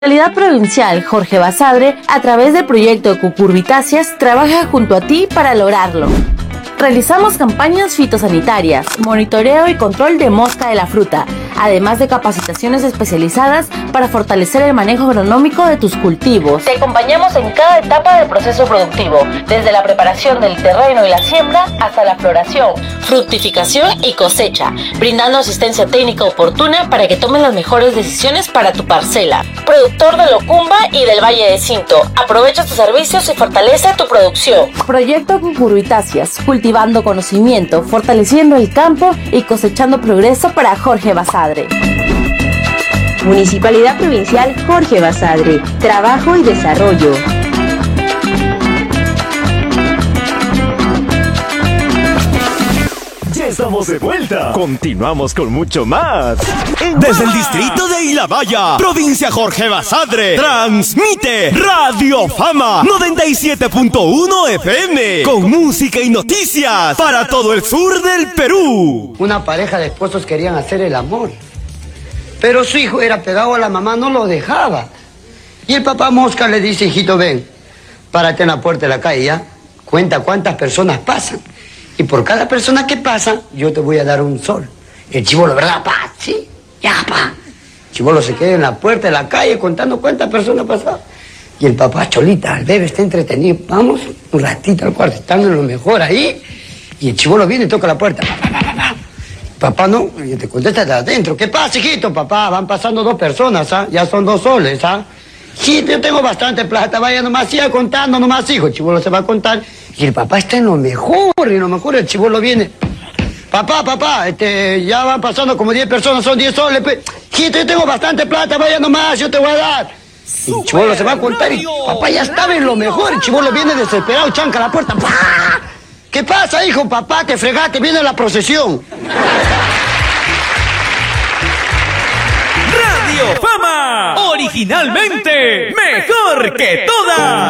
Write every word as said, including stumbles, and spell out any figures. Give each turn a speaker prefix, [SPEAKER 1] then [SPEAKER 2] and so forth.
[SPEAKER 1] Municipalidad Provincial Jorge Basadre, a través del proyecto Cucurbitáceas, trabaja junto a ti para lograrlo. Realizamos campañas fitosanitarias, monitoreo y control de mosca de la fruta, además de capacitaciones especializadas para fortalecer el manejo agronómico de tus cultivos. Te acompañamos en cada etapa del proceso productivo, desde la preparación del terreno y la siembra hasta la floración, fructificación y cosecha, brindando asistencia técnica oportuna para que tomes las mejores decisiones para tu parcela. Productor de Locumba y del Valle de Cinto, aprovecha tus servicios y fortalece tu producción. Proyecto Cucurbitáceas, cultivando conocimiento, fortaleciendo el campo y cosechando progreso para Jorge Basadre.
[SPEAKER 2] Municipalidad Provincial Jorge Basadre, trabajo y desarrollo.
[SPEAKER 3] Ya estamos de vuelta. Continuamos con mucho más. Desde el distrito de Ilabaya, provincia Jorge Basadre, transmite Radio Fama noventa y siete punto uno F M, con música y noticias para todo el sur del Perú.
[SPEAKER 4] Una pareja de esposos querían hacer el amor, pero su hijo era pegado a la mamá, no lo dejaba. Y el papá Mosca le dice: hijito, ven, párate en la puerta de la calle, ¿ya? Cuenta cuántas personas pasan. Y por cada persona que pasa, yo te voy a dar un sol. El chibolo, ¿verdad, pa? Sí, ya, pa. El chibolo se queda en la puerta de la calle contando cuántas personas pasan. Y el papá, Cholita, el bebé está entretenido. Vamos un ratito al cuarto, están en lo mejor ahí. Y el chibolo viene y toca la puerta. Pa, pa, pa, pa, pa. Papá, no, y te contesta de adentro. ¿Qué pasa, hijito? Papá, van pasando dos personas, ¿ah? Ya son dos soles, ¿ah? Sí, yo tengo bastante plata, vaya nomás, siga contando nomás, hijo. El chibolo se va a contar. Y el papá está en lo mejor, y en lo mejor el chibolo viene. Papá, papá, este, ya van pasando como diez personas, son diez soles. Pe... Hijito, yo tengo bastante plata, vaya nomás, yo te voy a dar. Y el chibolo se va a contar y papá ya estaba en lo mejor. El chibolo viene desesperado, chanca a la puerta. ¡Pah! ¿Qué pasa, hijo? Papá, te fregaste, viene la procesión.
[SPEAKER 5] Radio Fama, originalmente mejor que todas.